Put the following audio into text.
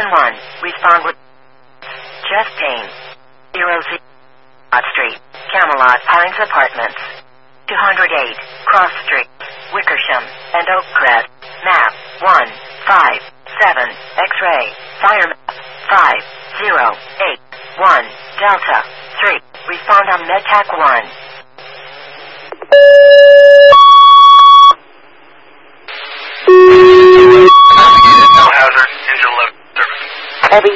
1. Respond with chest pain. 0 Street, Camelot Pines Apartments. 208, Cross Street, Wickersham, and Oakcrest. Map 157, X-ray, fire map 5081, Delta 3. Respond on MedTac 1.